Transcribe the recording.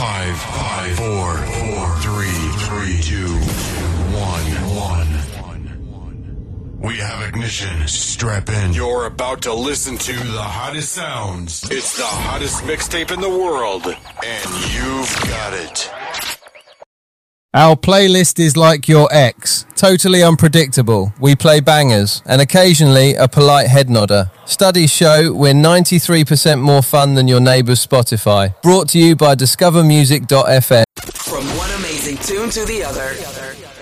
5, 4, 3, 2, 1. We have ignition. Strap in. You're about to listen to the hottest sounds. It's the hottest mixtape in the world, and you've got it. Our playlist is like your ex, totally unpredictable. We play bangers and occasionally a polite head nodder. Studies show we're 93% more fun than your neighbour's Spotify. Brought to you by discovermusic.fm. From one amazing tune to the other.